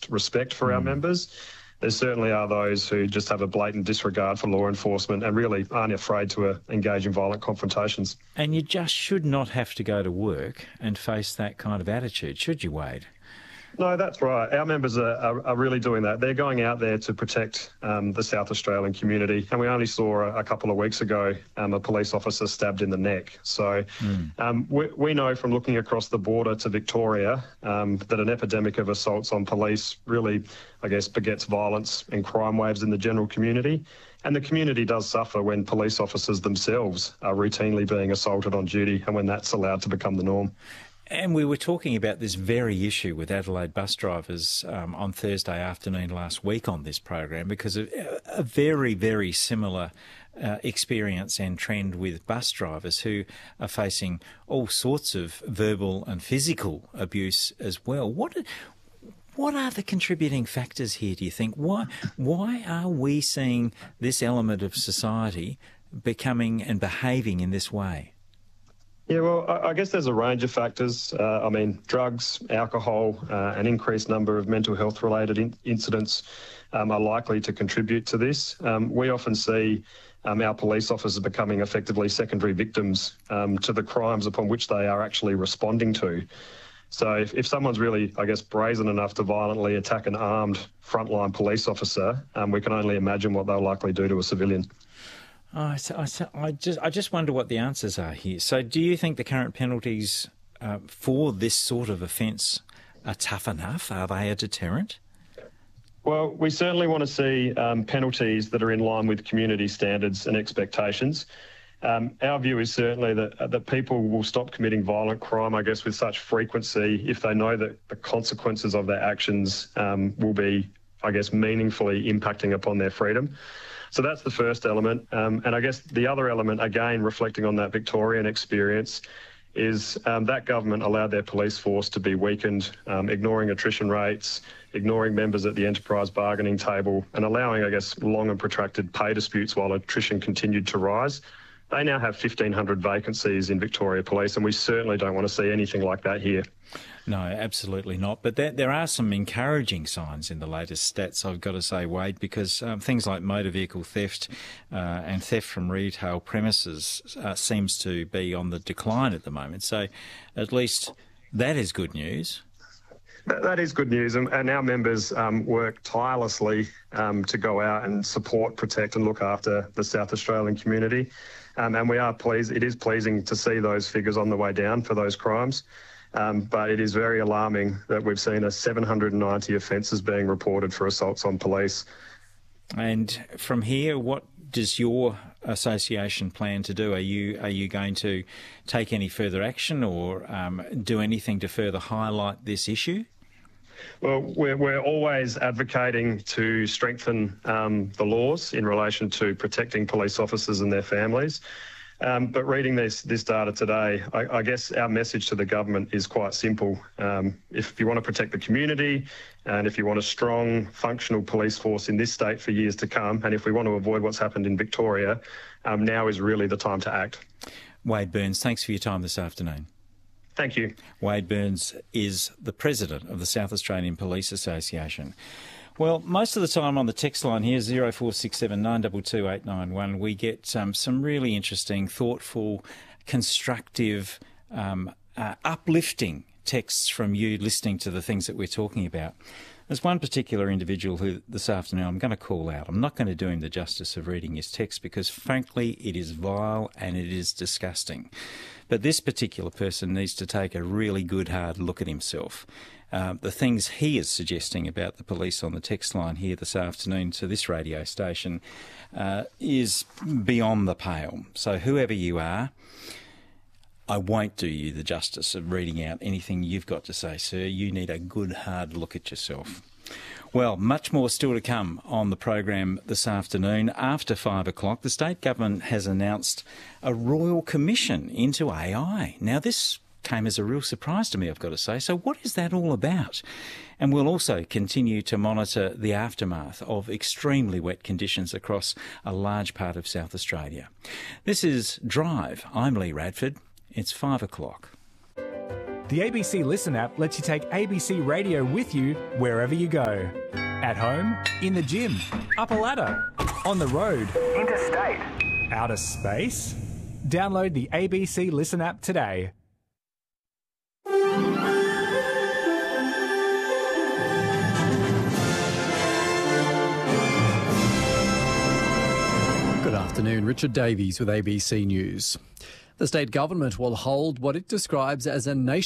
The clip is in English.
utmost respect for our members. There certainly are those who just have a blatant disregard for law enforcement and really aren't afraid to engage in violent confrontations. And you just should not have to go to work and face that kind of attitude, should you, Wade? No, that's right. Our members are really doing that. They're going out there to protect the South Australian community. And we only saw a couple of weeks ago a police officer stabbed in the neck. So we know from looking across the border to Victoria that an epidemic of assaults on police really, I guess, begets violence and crime waves in the general community. And the community does suffer when police officers themselves are routinely being assaulted on duty and when that's allowed to become the norm. And we were talking about this very issue with Adelaide bus drivers on Thursday afternoon last week on this program, because of a very, very similar experience and trend with bus drivers who are facing all sorts of verbal and physical abuse as well. What are the contributing factors here, do you think? Why are we seeing this element of society becoming and behaving in this way? Yeah, well, I guess there's a range of factors. I mean, drugs, alcohol, an increased number of mental health related incidents are likely to contribute to this. We often see our police officers becoming effectively secondary victims to the crimes upon which they are actually responding to. So if someone's really, I guess, brazen enough to violently attack an armed frontline police officer, we can only imagine what they'll likely do to a civilian. I just wonder what the answers are here. So do you think the current penalties for this sort of offence are tough enough? Are they a deterrent? Well, we certainly want to see penalties that are in line with community standards and expectations. Our view is certainly that people will stop committing violent crime, I guess, with such frequency if they know that the consequences of their actions will be, I guess, meaningfully impacting upon their freedom. So that's the first element. And I guess the other element, again, reflecting on that Victorian experience, is that government allowed their police force to be weakened, ignoring attrition rates, ignoring members at the enterprise bargaining table, and allowing, I guess, long and protracted pay disputes while attrition continued to rise. They now have 1,500 vacancies in Victoria Police, and we certainly don't want to see anything like that here. No, absolutely not. But there are some encouraging signs in the latest stats, I've got to say, Wade, because things like motor vehicle theft and theft from retail premises seems to be on the decline at the moment. So at least that is good news. That is good news, and our members work tirelessly to go out and support, protect and look after the South Australian community. And we are pleased. It is pleasing to see those figures on the way down for those crimes. But it is very alarming that we've seen 790 offences being reported for assaults on police. And from here, what does your association plan to do? Are you going to take any further action or do anything to further highlight this issue? Well, we're always advocating to strengthen the laws in relation to protecting police officers and their families. But reading this data today, I guess our message to the government is quite simple. If you want to protect the community and if you want a strong, functional police force in this state for years to come, and if we want to avoid what's happened in Victoria, now is really the time to act. Wade Burns, thanks for your time this afternoon. Thank you. Wade Burns is the president of the South Australian Police Association. Well, most of the time on the text line here, 0467 922 891, we get some really interesting, thoughtful, constructive, uplifting texts from you listening to the things that we're talking about. There's one particular individual who this afternoon I'm going to call out. I'm not going to do him the justice of reading his text because, frankly, it is vile and it is disgusting. But this particular person needs to take a really good hard look at himself. The things he is suggesting about the police on the text line here this afternoon to this radio station is beyond the pale. So whoever you are, I won't do you the justice of reading out anything you've got to say, sir. You need a good hard look at yourself. Well, much more still to come on the program this afternoon. After 5 o'clock, the state government has announced a royal commission into AI. Now, this came as a real surprise to me, I've got to say. So what is that all about? And we'll also continue to monitor the aftermath of extremely wet conditions across a large part of South Australia. This is Drive. I'm Lee Radford. It's 5 o'clock. The ABC Listen app lets you take ABC Radio with you wherever you go. At home, in the gym, up a ladder, on the road, interstate, outer space. Download the ABC Listen app today. Good afternoon, Richard Davies with ABC News. The state government will hold what it describes as a nation